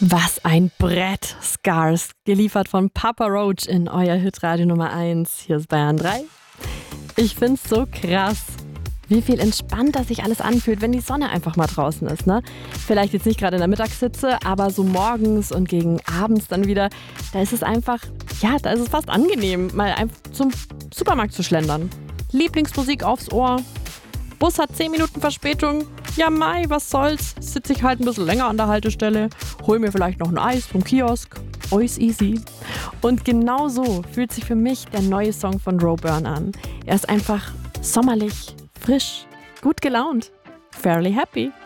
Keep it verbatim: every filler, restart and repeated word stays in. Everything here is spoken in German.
Was ein Brett, Scars, geliefert von Papa Roach in euer Hitradio Nummer eins. Hier ist Bayern drei. Ich find's so krass, wie viel entspannter sich alles anfühlt, wenn die Sonne einfach mal draußen ist, ne? Vielleicht jetzt nicht gerade in der Mittagshitze, aber so morgens und gegen abends dann wieder, da ist es einfach, ja, da ist es fast angenehm, mal einfach zum Supermarkt zu schlendern. Lieblingsmusik aufs Ohr, Bus hat zehn Minuten Verspätung. Ja mai, was soll's, sitze ich halt ein bisschen länger an der Haltestelle, hol mir vielleicht noch ein Eis vom Kiosk. Alles easy. Und genau so fühlt sich für mich der neue Song von Roburn an. Er ist einfach sommerlich, frisch, gut gelaunt, fairly happy.